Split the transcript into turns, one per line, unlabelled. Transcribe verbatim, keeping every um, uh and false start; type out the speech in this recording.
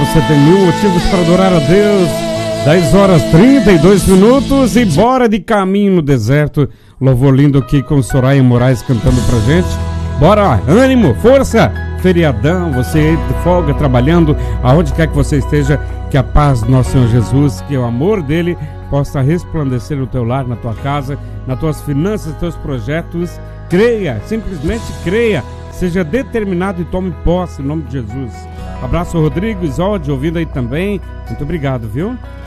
você tem mil motivos para adorar a Deus. dez horas e trinta e dois minutos e bora de caminho no deserto. Louvor lindo aqui com Soraya Moraes cantando pra gente. Bora, ânimo, força, feriadão, você aí de folga, trabalhando, aonde quer que você esteja, que a paz do nosso Senhor Jesus, que o amor dele possa resplandecer no teu lar, na tua casa, nas tuas finanças, nos teus projetos. Creia, simplesmente creia, seja determinado e tome posse em nome de Jesus. Abraço, Rodrigo, Isolde, ouvindo aí também. Muito obrigado, viu?